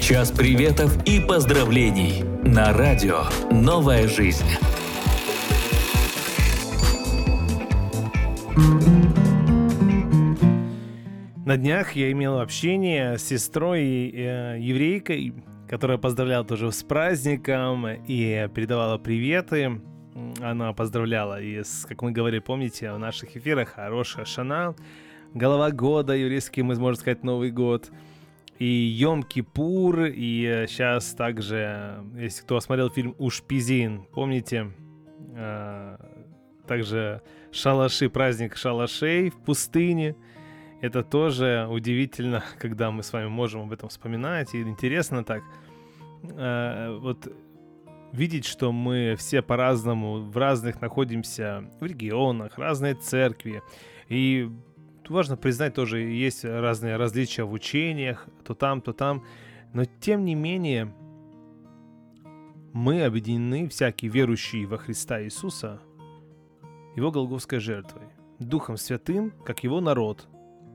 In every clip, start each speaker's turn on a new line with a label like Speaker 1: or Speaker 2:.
Speaker 1: Час приветов и поздравлений на радио «Новая жизнь».
Speaker 2: На днях я имел общение с сестрой еврейкой, которая поздравляла тоже с праздником и передавала приветы. Она поздравляла, и, как мы говорили, помните, в наших эфирах Рош ха-Шана, голова года, еврейский, мы можем сказать, Новый год, и Йом-Кипур, и сейчас также, если кто смотрел фильм «Ушпизин», помните, также шалаши, праздник шалашей в пустыне. Это тоже удивительно, когда мы с вами можем об этом вспоминать, и интересно так, вот видеть, что мы все по-разному, в разных находимся в регионах, разные церкви, и важно признать, тоже есть разные различия в учениях, то там, но тем не менее мы объединены, всякие верующие во Христа Иисуса, Его голгофской жертвой, Духом Святым, как Его народ.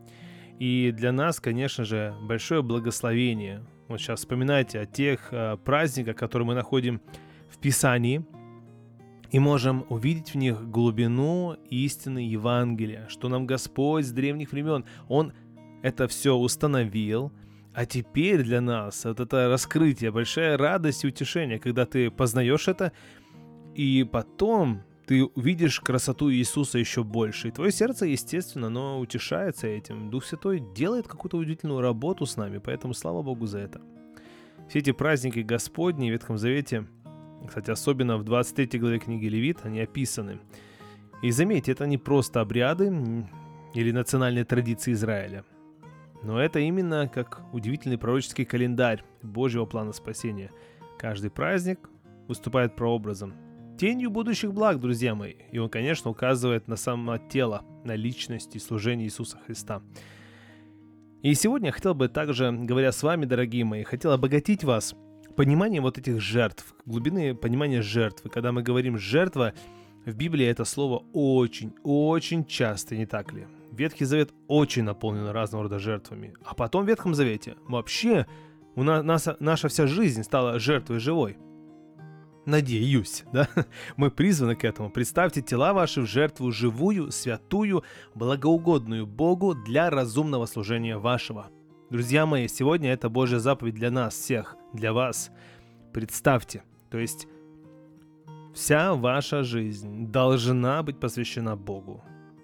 Speaker 2: И для нас, конечно же, большое благословение. Вот сейчас вспоминайте о тех праздниках, которые мы находим в Писании, и можем увидеть в них глубину истины Евангелия, что нам Господь с древних времен, Он это все установил, а теперь для нас вот это раскрытие, большая радость и утешение, когда ты познаешь это, и потом ты увидишь красоту Иисуса еще больше. И твое сердце, естественно, оно утешается этим. Дух Святой делает какую-то удивительную работу с нами, поэтому слава Богу за это. Все эти праздники Господни в Ветхом Завете, кстати, особенно в 23 главе книги Левит, они описаны. И заметьте, это не просто обряды или национальные традиции Израиля, но это именно как удивительный пророческий календарь Божьего плана спасения. Каждый праздник выступает прообразом, тенью будущих благ, друзья мои. И он, конечно, указывает на само тело, на личность и служение Иисуса Христа. И сегодня я хотел бы также, говоря с вами, дорогие мои, хотел обогатить вас пониманием вот этих жертв, глубины понимания жертвы. Когда мы говорим «жертва», в Библии это слово очень часто, не так ли? Ветхий Завет очень наполнен разного рода жертвами. А потом в Ветхом Завете вообще наша вся жизнь стала жертвой живой. Надеюсь, да? Мы призваны к этому. Представьте тела ваши в жертву живую, святую, благоугодную Богу для разумного служения вашего. Друзья мои, сегодня это Божья заповедь для нас всех, для вас. Представьте, то есть вся ваша жизнь должна быть посвящена Богу.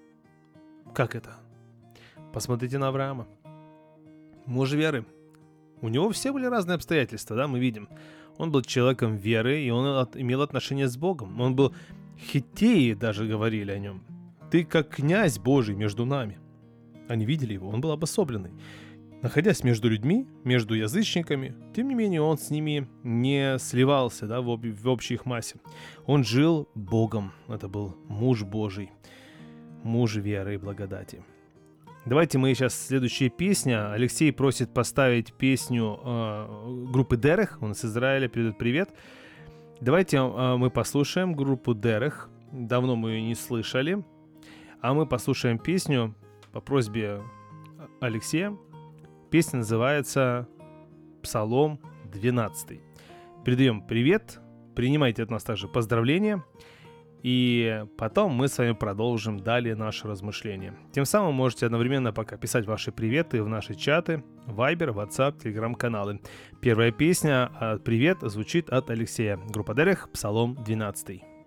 Speaker 2: Как это? Посмотрите на Авраама. Муж веры. У него все были разные обстоятельства, да, мы видим. Он был человеком веры, и он имел отношение с Богом. Он был хиттеи, даже говорили о нем. Ты как князь Божий между нами. Они видели его, он был обособленный. Находясь между людьми, между язычниками, тем не менее он с ними не сливался, да, в общей их массе. Он жил Богом. Это был муж Божий, муж веры и благодати. Давайте мы сейчас следующая песня. Алексей просит поставить песню группы Дерех. Он из Израиля передает привет. Давайте мы послушаем группу Дерех. Давно мы ее не слышали. А мы послушаем песню по просьбе Алексея. Песня называется «Псалом 12». Передаем привет. Принимайте от нас также поздравления. И потом мы с вами продолжим далее наше размышление. Тем самым можете одновременно пока писать ваши приветы в наши чаты, Viber, WhatsApp, Telegram-каналы. Первая песня «Привет» звучит от Алексея. Группа Дерех, Псалом 12.